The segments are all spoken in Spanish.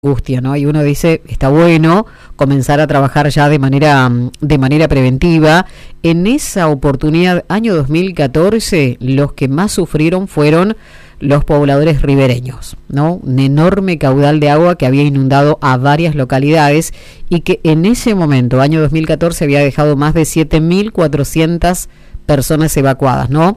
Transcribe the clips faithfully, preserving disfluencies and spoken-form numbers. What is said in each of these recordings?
angustia, ¿no? Y uno dice, está bueno comenzar a trabajar ya de manera de manera preventiva. En esa oportunidad, año dos mil catorce, los que más sufrieron fueron los pobladores ribereños, ¿no? Un enorme caudal de agua que había inundado a varias localidades y que en ese momento, año dos mil catorce, había dejado más de siete mil cuatrocientas personas evacuadas, ¿no?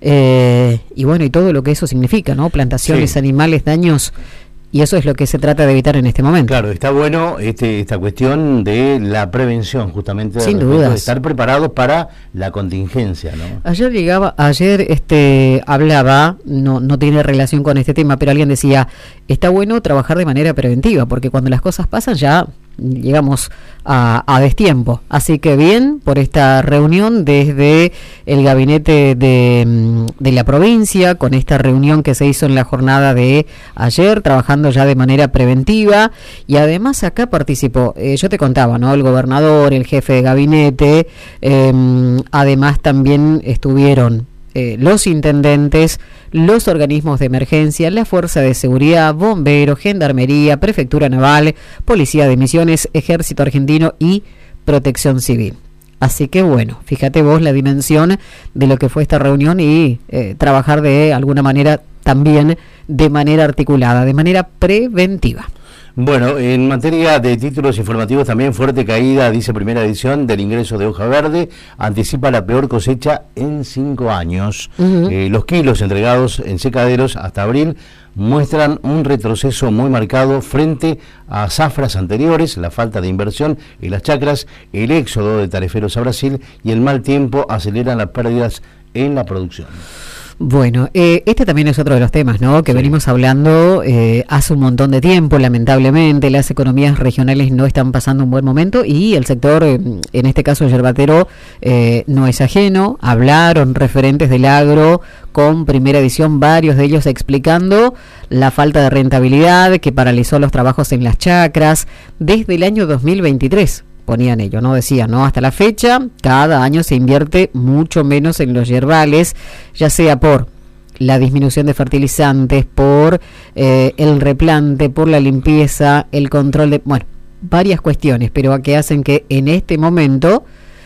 Eh, y bueno, y todo lo que eso significa, ¿no? Plantaciones, sí. Animales, daños. Y eso es lo que se trata de evitar en este momento. Claro, está bueno este, esta cuestión de la prevención, justamente. Sin duda. De estar preparados para la contingencia, ¿no? Ayer llegaba, ayer este hablaba, no, no tiene relación con este tema, pero alguien decía, está bueno trabajar de manera preventiva, porque cuando las cosas pasan ya llegamos a, a destiempo. Así que bien por esta reunión desde el gabinete de, de la provincia, con esta reunión que se hizo en la jornada de ayer, trabajando ya de manera preventiva, y además acá participó, eh, yo te contaba, ¿no? El gobernador, el jefe de gabinete, eh, además también estuvieron Eh, los intendentes, los organismos de emergencia, la Fuerza de Seguridad, Bomberos, Gendarmería, Prefectura Naval, Policía de Misiones, Ejército Argentino y Protección Civil. Así que bueno, fíjate vos la dimensión de lo que fue esta reunión y eh, trabajar de alguna manera también de manera articulada, de manera preventiva. Bueno, en materia de títulos informativos también fuerte caída, dice primera edición, del ingreso de hoja verde, anticipa la peor cosecha en cinco años. Uh-huh. Eh, los kilos entregados en secaderos hasta abril muestran un retroceso muy marcado frente a zafras anteriores, la falta de inversión en las chacras, el éxodo de tariferos a Brasil y el mal tiempo aceleran las pérdidas en la producción. Bueno, eh, este también es otro de los temas, ¿no? Que sí. venimos hablando eh, hace un montón de tiempo. Lamentablemente, las economías regionales no están pasando un buen momento y el sector, eh, en este caso yerbatero, eh, no es ajeno. Hablaron referentes del agro con primera edición, varios de ellos explicando la falta de rentabilidad que paralizó los trabajos en las chacras desde el año dos mil veintitrés. Ponían ello, ¿no? Decían, ¿no? Hasta la fecha, cada año se invierte mucho menos en los yerbales, ya sea por la disminución de fertilizantes, por eh, el replante, por la limpieza, el control de... Bueno, varias cuestiones, pero que hacen que en este momento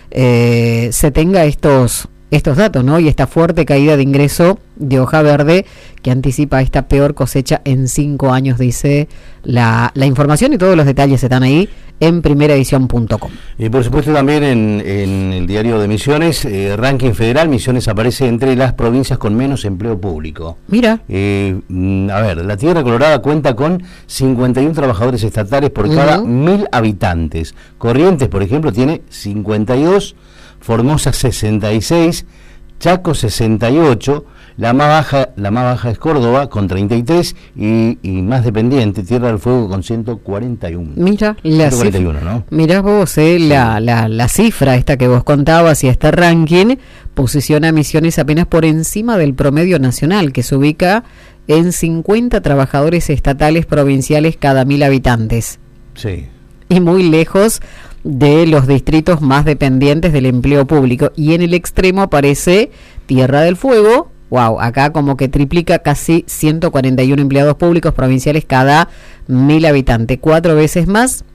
eh, se tenga estos... estos datos, ¿no? Y esta fuerte caída de ingreso de hoja verde que anticipa esta peor cosecha en cinco años, dice la, la información, y todos los detalles están ahí en primera edición punto com. Y por supuesto también en, en el diario de Misiones, eh, ranking federal, Misiones aparece entre las provincias con menos empleo público. Mira. Eh, a ver, la Tierra Colorada cuenta con cincuenta y uno trabajadores estatales por uh-huh. cada mil habitantes. Corrientes, por ejemplo, tiene cincuenta y dos, Formosa sesenta y seis, Chaco sesenta y ocho, la más baja, la más baja es Córdoba con treinta y tres y, y más dependiente Tierra del Fuego con ciento cuarenta y uno. Mira, la ciento cuarenta y uno, ¿no? Mirá vos, eh, sí. la, la, la cifra esta que vos contabas y este ranking posiciona a Misiones apenas por encima del promedio nacional, que se ubica en cincuenta trabajadores estatales provinciales cada mil habitantes. Sí. Y muy lejos de los distritos más dependientes del empleo público. Y en el extremo aparece Tierra del Fuego. Wow, acá como que triplica, casi ciento cuarenta y uno empleados públicos provinciales cada mil habitantes, cuatro veces más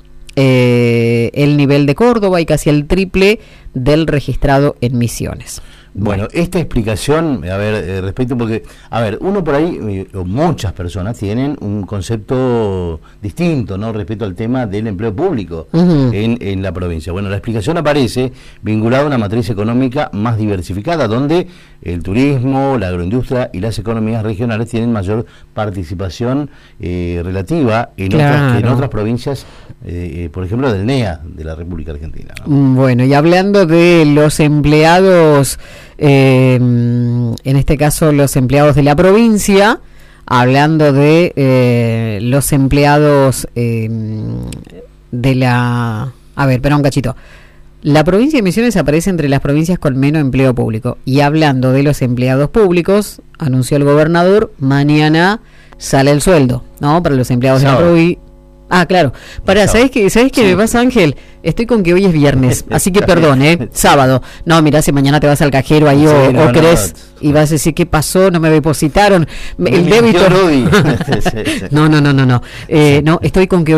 eh, el nivel de Córdoba y casi el triple del registrado en Misiones. Bueno, bueno, esta explicación, a ver, eh, respecto, porque, a ver, uno por ahí, eh, muchas personas tienen un concepto distinto, ¿no?, respecto al tema del empleo público uh-huh. en, en la provincia. Bueno, la explicación aparece vinculada a una matriz económica más diversificada, donde el turismo, la agroindustria y las economías regionales tienen mayor participación eh, relativa en, claro. otras, en otras provincias, eh, eh, por ejemplo, del N E A, de la República Argentina, ¿no? Bueno, y hablando de los empleados... Eh, en este caso los empleados de la provincia, hablando de eh, los empleados eh, de la... A ver, espera un cachito. La provincia de Misiones aparece entre las provincias con menos empleo público. Y hablando de los empleados públicos, anunció el gobernador, mañana sale el sueldo, ¿no? Para los empleados sábado. de la provincia. Ah, claro. Pará, ¿sabés qué, ¿sabés qué sí. me pasa, Ángel? Estoy con que hoy es viernes, así que perdón, ¿eh? Sábado. No, mirá, si mañana te vas al cajero ahí sí, o, no, o crees no. y vas a decir, ¿qué pasó? No me depositaron. Me el débito. no, no, no, no, no. Eh, no, estoy con que